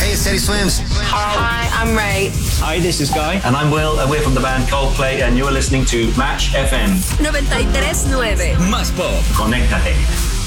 Hey, it's Teddy Swims. Hi, I'm Ray. Hi, this is Guy. And I'm Will, and we're from the band Coldplay, and you're listening to Match FM. 93.9. Más pop. Conéctate.